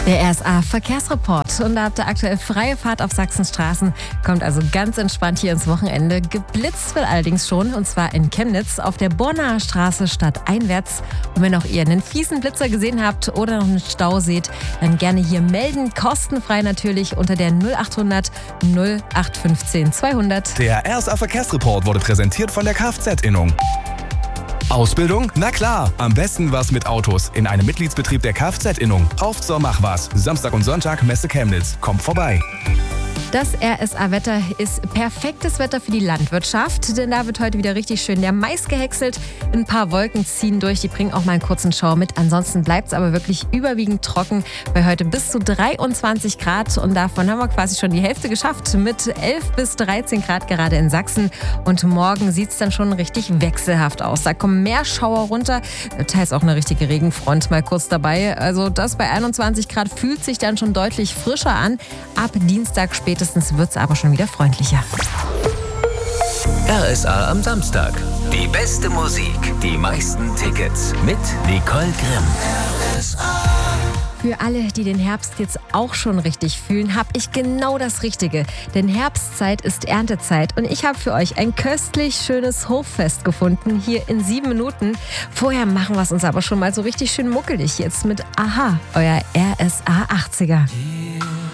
Der RSA Verkehrsreport. Und da habt ihr aktuell freie Fahrt auf Sachsens Straßen. Kommt also ganz entspannt hier ins Wochenende. Geblitzt wird allerdings schon, und zwar in Chemnitz auf der Bornaer Straße stadteinwärts. Und wenn auch ihr einen fiesen Blitzer gesehen habt oder noch einen Stau seht, dann gerne hier melden. Kostenfrei natürlich unter der 0800 0815 200. Der RSA Verkehrsreport wurde präsentiert von der Kfz-Innung. Ausbildung? Na klar, am besten was mit Autos in einem Mitgliedsbetrieb der Kfz-Innung. Auf zur Machwas. Samstag und Sonntag Messe Chemnitz. Kommt vorbei. Das RSA-Wetter ist perfektes Wetter für die Landwirtschaft, denn da wird heute wieder richtig schön der Mais gehäckselt. Ein paar Wolken ziehen durch, die bringen auch mal einen kurzen Schauer mit. Ansonsten bleibt es aber wirklich überwiegend trocken, bei heute bis zu 23 Grad. Und davon haben wir quasi schon die Hälfte geschafft mit 11 bis 13 Grad gerade in Sachsen. Und morgen sieht es dann schon richtig wechselhaft aus. Da kommen mehr Schauer runter, teils auch eine richtige Regenfront mal kurz dabei. Also das bei 21 Grad fühlt sich dann schon deutlich frischer an. Ab Dienstag spätestens wird es aber schon wieder freundlicher. RSA am Samstag. Die beste Musik, die meisten Tickets mit Nicole Grimm. Für alle, die den Herbst jetzt auch schon richtig fühlen, habe ich genau das Richtige. Denn Herbstzeit ist Erntezeit und ich habe für euch ein köstlich schönes Hoffest gefunden, hier in 7 Minuten. Vorher machen wir es uns aber schon mal so richtig schön muckelig jetzt mit Aha, euer RSA 80er.